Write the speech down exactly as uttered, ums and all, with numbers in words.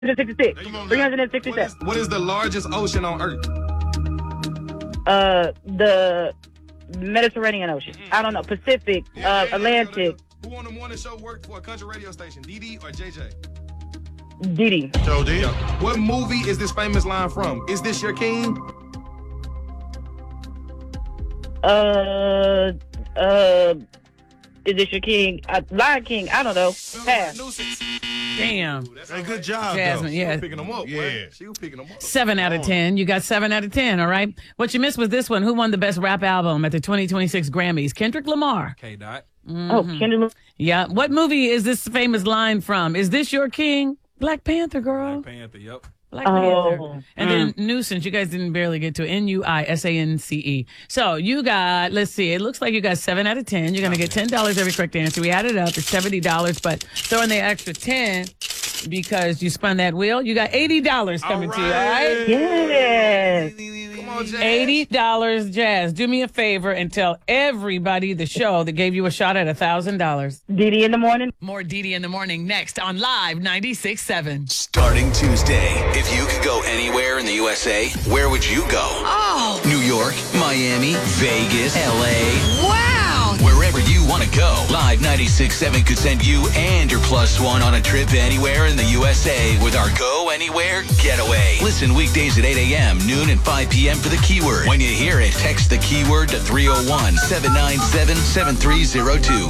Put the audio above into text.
sixty-six. three hundred sixty-seven. What is the largest ocean on Earth? Uh, the Mediterranean Ocean. I don't know. Pacific, Yeah, uh, yeah, yeah, Atlantic, Who on the morning show worked for a country radio station, Dee or J J? Diddy. Joe D. What movie is this famous line from? Is this your king? Uh, uh, is this your king? Uh, Lion King. I don't know. Pass. Damn. Hey, good job, Jasmine, though. yeah. Picking them up, Yeah. boy. She was picking them up. Seven out of ten. You got seven out of ten, all right? What you missed was this one. Who won the best rap album at the twenty twenty-six Grammys? Kendrick Lamar. K-Dot. Oh, Kendrick. Yeah. What movie is this famous line from? Is this your king? Black Panther, girl. Black Panther, yep. Black Oh. Panther. And then Nuisance. You guys didn't barely get to N U I S A N C E. So you got, let's see, it looks like you got seven out of ten. You're going to get ten dollars every correct answer. We added up. It's seventy dollars, but throw in the extra ten because you spun that wheel. You got eighty dollars coming All to you, all right? Yes. Come on, Jazz. eighty dollars, Jazz. Do me a favor and tell everybody the show that gave you a shot at one thousand dollars. Diddy in the morning. More Didi in the morning next on Live ninety-six point seven. Starting Tuesday, if you could go anywhere in the U S A, where would you go? Oh, New York, Miami, Vegas, L A. wow. Wherever you want to go, Live ninety-six point seven could send you and your plus one on a trip anywhere in the U S A with our Go Anywhere Getaway. Listen weekdays at eight a.m., noon, and five p.m. for the keyword. When you hear it, text the keyword to three oh one, seven nine seven, seven three oh two.